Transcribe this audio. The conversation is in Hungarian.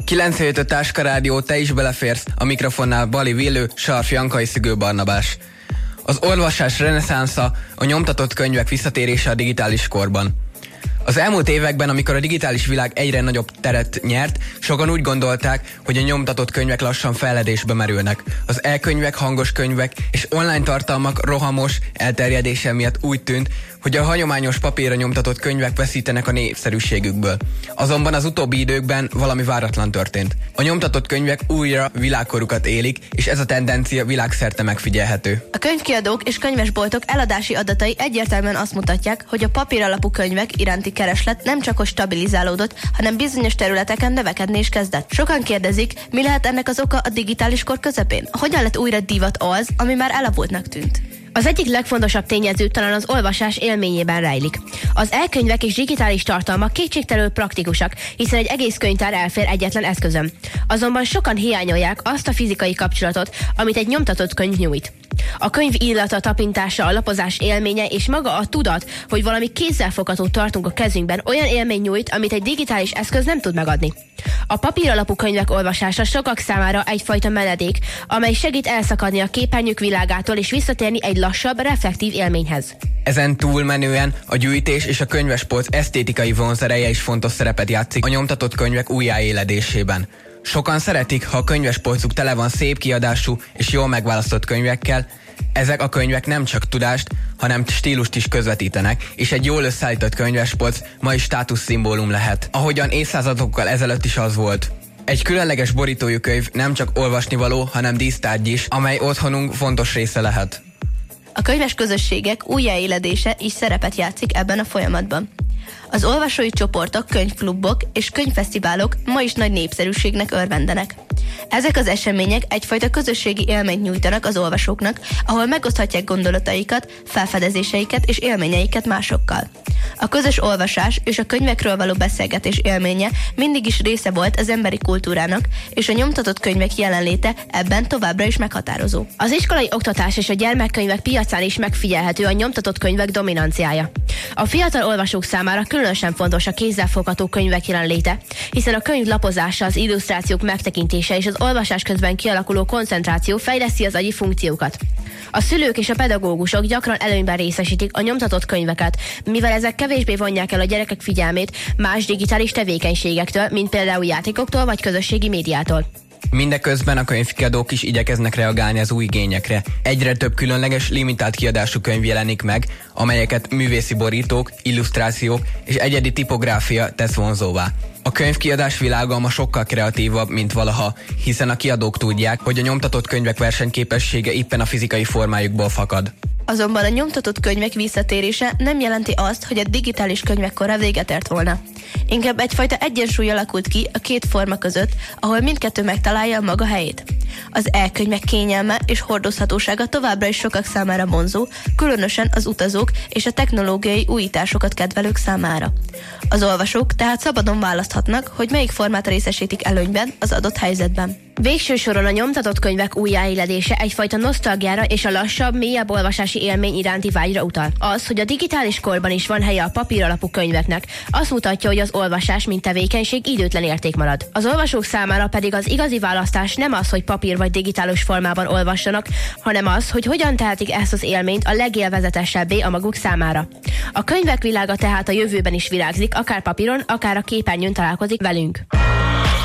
97 Táska Rádió, te is beleférsz, a mikrofonnál Bali Villő, Sarf Jankai, Szigő Barnabás. Az olvasás reneszánsza, a nyomtatott könyvek visszatérése a digitális korban. Az elmúlt években, amikor a digitális világ egyre nagyobb teret nyert, sokan úgy gondolták, hogy a nyomtatott könyvek lassan feledésbe merülnek. Az e-könyvek, hangos könyvek és online tartalmak rohamos elterjedése miatt úgy tűnt, hogy a hagyományos papírra nyomtatott könyvek veszítenek a népszerűségükből. Azonban az utóbbi időkben valami váratlan történt. A nyomtatott könyvek újra világkorukat élik, és ez a tendencia világszerte megfigyelhető. A könyvkiadók és könyvesboltok eladási adatai egyértelműen azt mutatják, hogy a papíralapú könyvek iránti kereslet nem csak hogy stabilizálódott, hanem bizonyos területeken növekedni is kezdett. Sokan kérdezik, mi lehet ennek az oka a digitális kor közepén? Hogyan lett újra divat az, ami már elavultnak tűnt? Az egyik legfontosabb tényező talán az olvasás élményében rejlik. Az e-könyvek és digitális tartalmak kétségtelenül praktikusak, hiszen egy egész könyvtár elfér egyetlen eszközön. Azonban sokan hiányolják azt a fizikai kapcsolatot, amit egy nyomtatott könyv nyújt. A könyv illata, tapintása, a lapozás élménye és maga a tudat, hogy valami kézzelfogható tartunk a kezünkben, olyan élmény nyújt, amit egy digitális eszköz nem tud megadni. A papíralapú könyvek olvasása sokak számára egyfajta menedék, amely segít elszakadni a képernyők világától és visszatérni egy lassabb, reflektív élményhez. Ezen túlmenően a gyűjtés és a könyvespolc esztétikai vonzereje is fontos szerepet játszik a nyomtatott könyvek újjáéledésében. Sokan szeretik, ha a könyvespolcuk tele van szép kiadású és jól megválasztott könyvekkel. Ezek a könyvek nem csak tudást, hanem stílust is közvetítenek, és egy jól összeállított könyvespolc ma is státuszszimbólum lehet, ahogyan évszázadokkal ezelőtt is az volt. Egy különleges borítójú könyv nem csak olvasnivaló, hanem dísztárgy is, amely otthonunk fontos része lehet. A könyves közösségek újjáéledése is szerepet játszik ebben a folyamatban. Az olvasói csoportok, könyvklubok és könyvfesztiválok ma is nagy népszerűségnek örvendenek. Ezek az események egyfajta közösségi élményt nyújtanak az olvasóknak, ahol megoszthatják gondolataikat, felfedezéseiket és élményeiket másokkal. A közös olvasás és a könyvekről való beszélgetés élménye mindig is része volt az emberi kultúrának, és a nyomtatott könyvek jelenléte ebben továbbra is meghatározó. Az iskolai oktatás és a gyermekkönyvek piacán is megfigyelhető a nyomtatott könyvek dominanciája. A fiatal olvasók számára különösen fontos a kézzelfogható könyvek jelenléte, hiszen a könyv lapozása, az illusztrációk megtekintése és az olvasás közben kialakuló koncentráció fejleszti az agyi funkciókat. A szülők és a pedagógusok gyakran előnyben részesítik a nyomtatott könyveket, mivel ezek kevésbé vonják el a gyerekek figyelmét más digitális tevékenységektől, mint például játékoktól vagy közösségi médiától. Mindeközben a könyvkiadók is igyekeznek reagálni az új igényekre. Egyre több különleges, limitált kiadású könyv jelenik meg, amelyeket művészi borítók, illusztrációk és egyedi tipográfia tesz vonzóvá. A könyvkiadás világa ma sokkal kreatívabb, mint valaha, hiszen a kiadók tudják, hogy a nyomtatott könyvek versenyképessége éppen a fizikai formájukból fakad. Azonban a nyomtatott könyvek visszatérése nem jelenti azt, hogy a digitális könyvek kora véget ért volna. Inkább egyfajta egyensúly alakult ki a két forma között, ahol mindkettő megtalálja a maga helyét. Az e-könyvek kényelme és hordozhatósága továbbra is sokak számára vonzó, különösen az utazók és a technológiai újításokat kedvelők számára. Az olvasók tehát szabadon választhatnak, hogy melyik formát részesítik előnyben az adott helyzetben. Végső soron a nyomtatott könyvek újjáéledése egyfajta nosztalgiára és a lassabb, mélyebb olvasási élmény iránti vágyra utal. Az, hogy a digitális korban is van helye a papíralapú könyveknek, azt mutatja, hogy az olvasás mint tevékenység időtlen érték marad. Az olvasók számára pedig az igazi választás nem az, hogy papír vagy digitális formában olvassanak, hanem az, hogy hogyan tehetik ezt az élményt a legélvezetesebbé a maguk számára. A könyvek világa tehát a jövőben is virágzik, akár papíron, akár a képernyőn találkozik velünk.